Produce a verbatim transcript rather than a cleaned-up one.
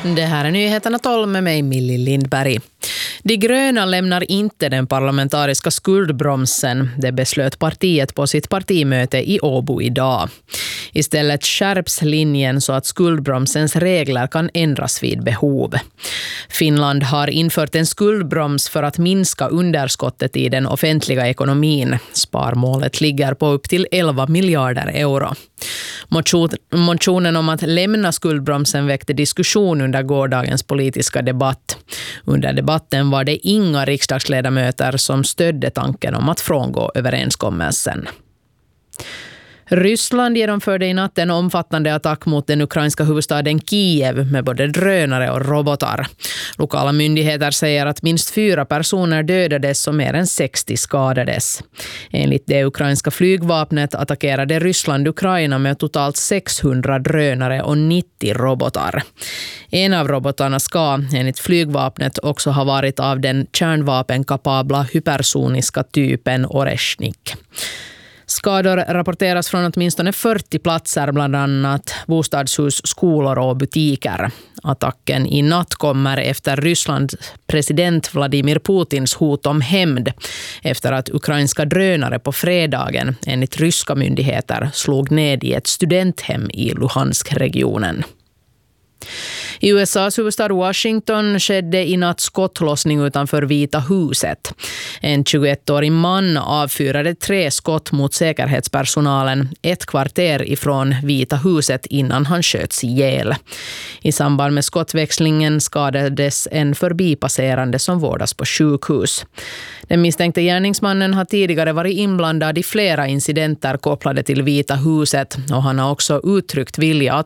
Det här är nyheterna tolv med mig, Millie Lindberg. De gröna lämnar inte den parlamentariska skuldbromsen. Det beslöt partiet på sitt partimöte i Åbo idag. Istället skärps linjen så att skuldbromsens regler kan ändras vid behov. Finland har infört en skuldbroms för att minska underskottet i den offentliga ekonomin. Sparmålet ligger på upp till elva miljarder euro. Motion, motionen om att lämna skuldbromsen väckte diskussion under gårdagens politiska debatt. Under debatten var det inga riksdagsledamöter som stödde tanken om att frångå överenskommelsen. Ryssland genomförde i natt en omfattande attack mot den ukrainska huvudstaden Kiev med både drönare och robotar. Lokala myndigheter säger att minst fyra personer dödades och mer än sextio skadades. Enligt det ukrainska flygvapnet attackerade Ryssland Ukraina med totalt sexhundra drönare och nittio robotar. En av robotarna ska, enligt flygvapnet, också ha varit av den kärnvapenkapabla hypersoniska typen Oreshnik. Skador rapporteras från åtminstone fyrtio platser, bland annat bostadshus, skolor och butiker. Attacken i natt kommer efter Rysslands president Vladimir Putins hot om hämnd efter att ukrainska drönare på fredagen, enligt ryska myndigheter, slog ned i ett studenthem i Luhansk-regionen. I U S A:s huvudstad Washington skedde i natt skottlossning utanför Vita huset. En tjugoettårig man avfyrade tre skott mot säkerhetspersonalen ett kvarter ifrån Vita huset innan han sköts ihjäl. I samband med skottväxlingen skadades en förbipasserande som vårdas på sjukhus. Den misstänkte gärningsmannen har tidigare varit inblandad i flera incidenter kopplade till Vita huset och han har också uttryckt vilja att